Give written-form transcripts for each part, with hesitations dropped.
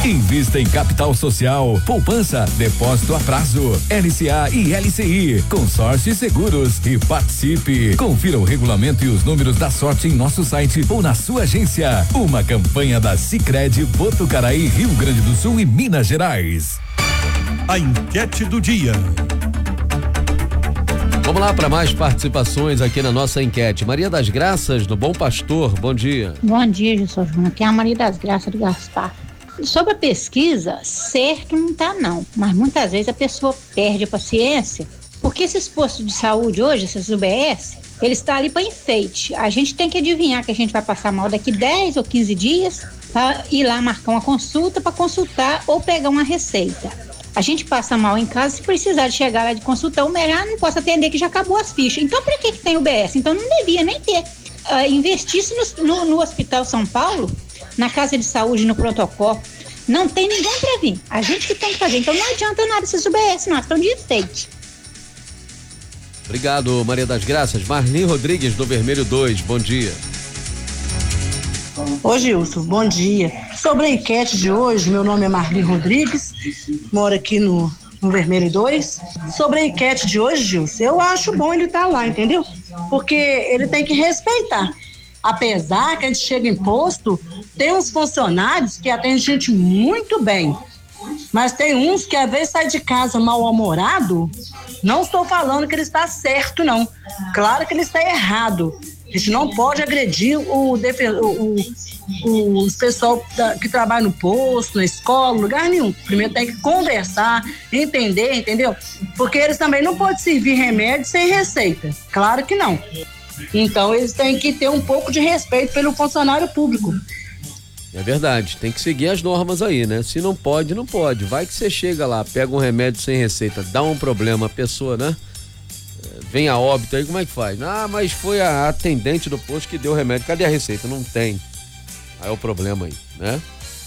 Invista em capital social, poupança, depósito a prazo, LCA e LCI, consórcio e seguros e participe. Confira o regulamento e os números da sorte em nosso site ou na sua agência. Uma campanha da Sicredi Botucaraí, Rio Grande do Sul e Minas Gerais. A enquete do dia. Vamos lá para mais participações aqui na nossa enquete. Maria das Graças, do Bom Pastor, bom dia. Bom dia, Gilson Júnior. Aqui é a Maria das Graças do Gaspar. Sobre a pesquisa, certo não tá não, mas muitas vezes a pessoa perde a paciência, porque esses postos de saúde hoje, esses UBS, eles estão ali para enfeite. A gente tem que adivinhar que a gente vai passar mal daqui 10 ou 15 dias para ir lá marcar uma consulta para consultar ou pegar uma receita. A gente passa mal em casa, se precisar de chegar lá de consultar, o melhor não posso atender que já acabou as fichas. Então, para que tem UBS? Então, não devia nem ter. Investisse no Hospital São Paulo, na casa de saúde, no protocolo. Não tem ninguém para vir. A gente que tem que fazer. Então, não adianta nada esses UBS, não. Estão de enfeite. Obrigado, Maria das Graças. Marli Rodrigues, do Vermelho 2, bom dia. Ô Gilson, bom dia. Sobre a enquete de hoje, meu nome é Marli Rodrigues, moro aqui no Vermelho 2. Sobre a enquete de hoje, Gilson, eu acho bom ele estar lá, entendeu? Porque ele tem que respeitar. Apesar que a gente chega em posto, tem uns funcionários que atendem gente muito bem, mas tem uns que às vezes sai de casa mal-humorado. Não estou falando que ele está certo, não. Claro que ele está errado. A gente não pode agredir o pessoal que trabalha no posto, na escola, lugar nenhum. Primeiro tem que conversar, entender, entendeu? Porque eles também não podem servir remédio sem receita. Claro que não. Então eles têm que ter um pouco de respeito pelo funcionário público. É verdade, tem que seguir as normas aí, né? Se não pode, não pode. Vai que você chega lá, pega um remédio sem receita, dá um problema, a pessoa, né? Vem a óbito aí, como é que faz? Ah, mas foi a atendente do posto que deu o remédio. Cadê a receita? Não tem. Aí é o problema aí, né?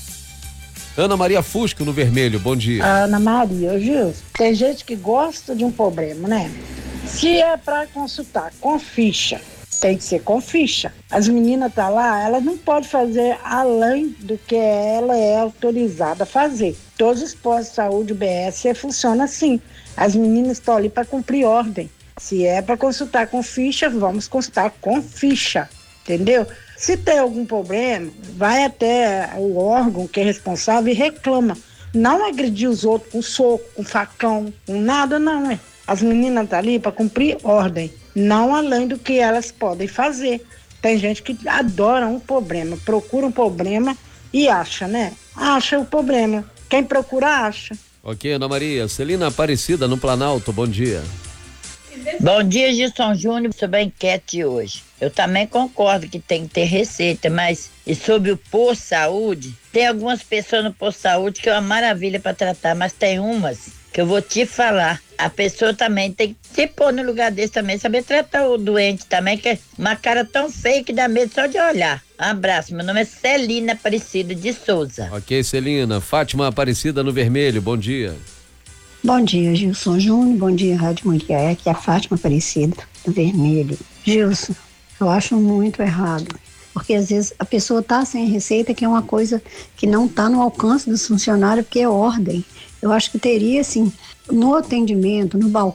Ana Maria Fusco, no Vermelho, bom dia. Ana Maria, Gilson, tem gente que gosta de um problema, né? Se é para consultar com ficha, tem que ser com ficha. As meninas tá lá, elas não podem fazer além do que ela é autorizada a fazer. Todos os postos de saúde, UBS, funciona assim. As meninas estão ali para cumprir ordem. Se é para consultar com ficha, vamos consultar com ficha, entendeu? Se tem algum problema, vai até o órgão que é responsável e reclama. Não agredir os outros com soco, com facão, com nada, não, é. As meninas estão ali para cumprir ordem, não além do que elas podem fazer. Tem gente que adora um problema, procura um problema e acha, né? Acha o problema. Quem procura, acha. Ok, Ana Maria. Celina Aparecida, no Planalto, bom dia. Bom dia, Gilson Júnior, sobre a enquete de hoje. Eu também concordo que tem que ter receita, mas e sobre o posto de saúde, tem algumas pessoas no posto de saúde que é uma maravilha para tratar, mas tem umas que eu vou te falar. A pessoa também tem que se pôr no lugar desse também, saber tratar o doente também, que é uma cara tão feia que dá medo só de olhar. Um abraço, meu nome é Celina Aparecida de Souza. Ok, Celina. Fátima Aparecida, no Vermelho, bom dia. Bom dia, Gilson Júnior, bom dia, Rádio Mulher, aqui é a Fátima Aparecida, do Vermelho. Gilson, eu acho muito errado, porque às vezes a pessoa tá sem receita, que é uma coisa que não tá no alcance dos funcionários, porque é ordem. Eu acho que teria, assim, no atendimento, no balcão,